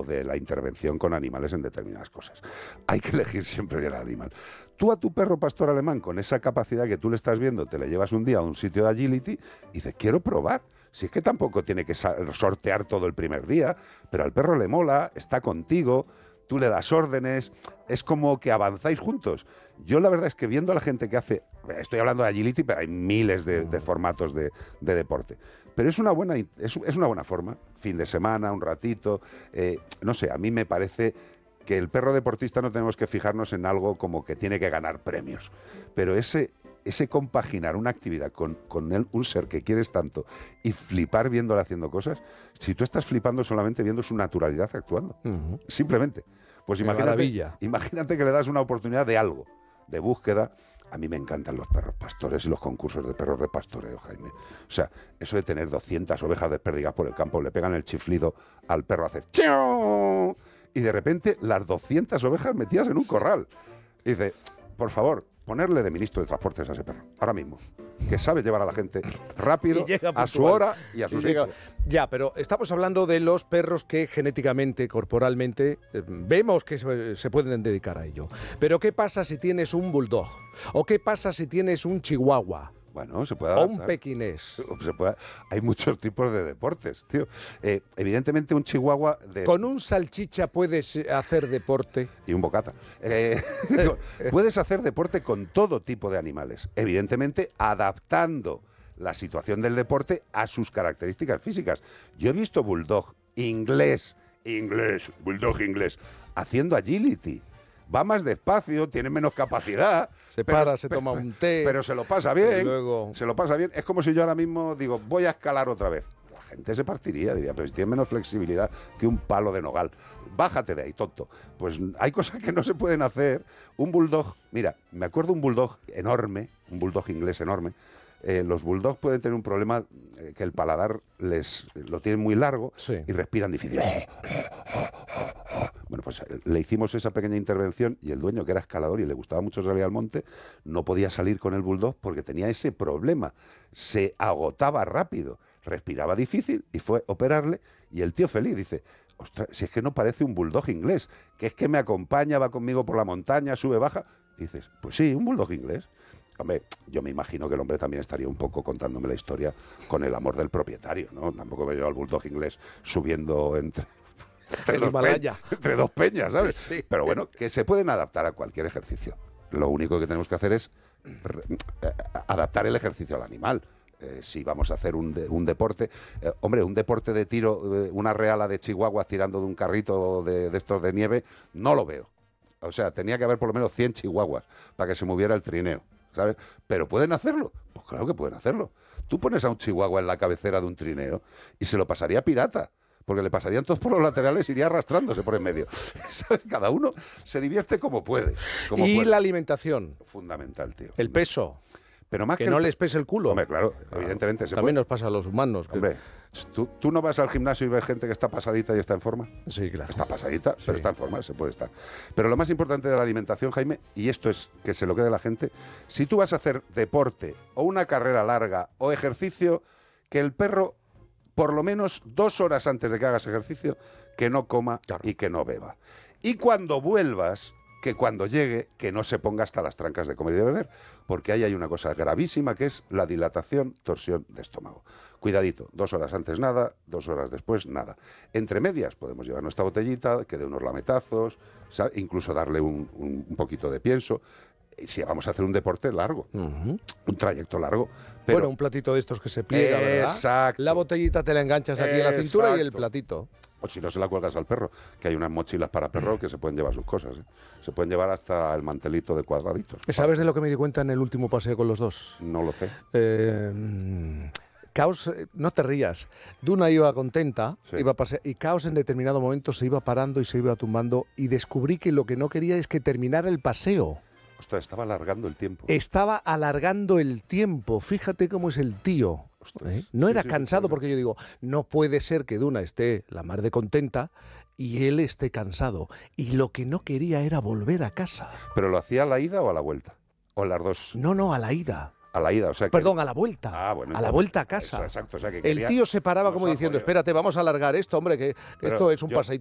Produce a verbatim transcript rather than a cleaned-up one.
o de la intervención con animales en determinadas cosas. Hay que elegir siempre bien al animal. Tú a tu perro pastor alemán, con esa capacidad que tú le estás viendo, te le llevas un día a un sitio de agility y dices, quiero probar. Si es que tampoco tiene que sortear todo el primer día, pero al perro le mola, está contigo, tú le das órdenes, es como que avanzáis juntos. Yo la verdad es que viendo a la gente que hace, estoy hablando de agility, pero hay miles de, de formatos de, de deporte, pero es una buena es, es una buena forma, fin de semana, un ratito, eh, no sé, a mí me parece que el perro deportista no tenemos que fijarnos en algo como que tiene que ganar premios, pero ese ese compaginar una actividad con, con él, un ser que quieres tanto y flipar viéndole haciendo cosas, si tú estás flipando solamente viendo su naturalidad actuando, uh-huh. simplemente, pues imagínate, imagínate que le das una oportunidad de algo, de búsqueda. A mí me encantan los perros pastores y los concursos de perros de pastoreo, Jaime. O sea, eso de tener doscientas ovejas desperdigadas por el campo, le pegan el chiflido al perro, hace ¡chiu! Y de repente las doscientas ovejas metidas en un corral. Y dice, por favor, ponerle de ministro de Transportes a ese perro, ahora mismo, que sabe llevar a la gente rápido, a su hora y a su sitio. Ya, pero estamos hablando de los perros que genéticamente, corporalmente, eh, vemos que se, se pueden dedicar a ello. Pero ¿qué pasa si tienes un bulldog? ¿O qué pasa si tienes un chihuahua? Bueno, se puede adaptar. O un pequinés. Se puede, hay muchos tipos de deportes, tío. Eh, evidentemente un chihuahua... De... ¿Con un salchicha puedes hacer deporte? Y un bocata. Eh, puedes hacer deporte con todo tipo de animales. Evidentemente adaptando la situación del deporte a sus características físicas. Yo he visto bulldog inglés, inglés, bulldog inglés, haciendo agility. Va más despacio, tiene menos capacidad. Se pero, para, se pero, toma un té. Pero se lo pasa bien. Luego... Se lo pasa bien. Es como si yo ahora mismo digo, voy a escalar otra vez. La gente se partiría, diría, pero si tiene menos flexibilidad que un palo de nogal. Bájate de ahí, tonto. Pues hay cosas que no se pueden hacer. Un bulldog, mira, me acuerdo un bulldog enorme, un bulldog inglés enorme. Eh, los bulldogs pueden tener un problema eh, que el paladar les lo tienen muy largo sí. y respiran difícil. Bueno, pues eh, le hicimos esa pequeña intervención y el dueño, que era escalador y le gustaba mucho salir al monte, no podía salir con el bulldog porque tenía ese problema. Se agotaba rápido, respiraba difícil y fue operarle y el tío feliz dice, ostras, si es que no parece un bulldog inglés, que es que me acompaña, va conmigo por la montaña, sube, baja. Y dices, pues sí, un bulldog inglés. Hombre, yo me imagino que el hombre también estaría un poco contándome la historia con el amor del propietario, ¿no? Tampoco veo al bulldog inglés subiendo entre, entre, dos, pe- entre dos peñas, ¿sabes? Sí. Pero bueno, que se pueden adaptar a cualquier ejercicio. Lo único que tenemos que hacer es re- adaptar el ejercicio al animal. Eh, si vamos a hacer un, de, un deporte, eh, hombre, un deporte de tiro, eh, una reala de chihuahuas tirando de un carrito de, de estos de nieve, no lo veo. O sea, tenía que haber por lo menos cien chihuahuas para que se moviera el trineo. ¿Sabes? ¿Pero pueden hacerlo? Pues claro que pueden hacerlo. Tú pones a un chihuahua en la cabecera de un trineo y se lo pasaría pirata, porque le pasarían todos por los laterales y iría arrastrándose por en medio. ¿Sabes? Cada uno se divierte como puede. Como y puede. La alimentación. Fundamental, tío. El peso. Pero más que, que no el... les pese el culo. Hombre, claro, evidentemente. Se También puede... nos pasa a los humanos. Que... Hombre, ¿tú, ¿tú no vas al gimnasio y ves gente que está pasadita y está en forma? Sí, claro. Está pasadita, sí. pero está en forma, se puede estar. Pero lo más importante de la alimentación, Jaime, y esto es que se lo quede a la gente, si tú vas a hacer deporte o una carrera larga o ejercicio, que el perro, por lo menos dos horas antes de que hagas ejercicio, que no coma claro. y que no beba. Y cuando vuelvas... que cuando llegue, que no se ponga hasta las trancas de comer y de beber, porque ahí hay una cosa gravísima que es la dilatación, torsión de estómago. Cuidadito, dos horas antes nada, dos horas después nada. Entre medias podemos llevar nuestra botellita, que dé unos lametazos, ¿sabes? Incluso darle un, un, un poquito de pienso. Si vamos a hacer un deporte largo, uh-huh. un trayecto largo. Pero... Bueno, un platito de estos que se pliega, ¿verdad? Exacto. La botellita te la enganchas aquí en la cintura y el platito. O si no, se la cuelgas al perro, que hay unas mochilas para perro que se pueden llevar sus cosas. ¿eh? Se pueden llevar hasta el mantelito de cuadraditos. ¿Sabes de lo que me di cuenta en el último paseo con los dos? No lo sé. Eh... Caos, no te rías, Duna iba contenta, sí. iba a pasear, y Caos en determinado momento se iba parando y se iba tumbando y descubrí que lo que no quería es que terminara el paseo. Ostras, estaba alargando el tiempo. Estaba alargando el tiempo, fíjate cómo es el tío. ¿Eh? No sí, era sí, cansado sí, sí. porque yo digo, no puede ser que Duna esté la mar de contenta y él esté cansado. Y lo que no quería era volver a casa. ¿Pero lo hacía a la ida o a la vuelta? ¿O las dos? No, no, a la ida. A la ida, o sea que... Perdón, a la vuelta. Ah, bueno, a la vuelta a casa. Eso, exacto, o sea que el tío se paraba como diciendo, espérate, vamos a alargar esto, hombre, que, que esto es un yo, paseíto